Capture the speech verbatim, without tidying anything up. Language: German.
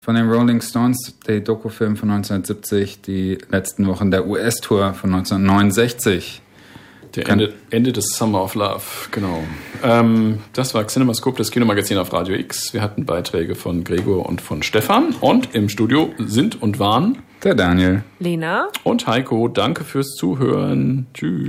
Von den Rolling Stones, der Dokufilm von neunzehnhundertsiebzig, die letzten Wochen der U S-Tour von neunzehnhundertneunundsechzig. Der Ende, Ende des Summer of Love, genau. Ähm, das war CinemaScope, das Kinomagazin auf Radio X. Wir hatten Beiträge von Gregor und von Stefan. Und im Studio sind und waren der Daniel, Lena und Heiko. Danke fürs Zuhören. Tschüss.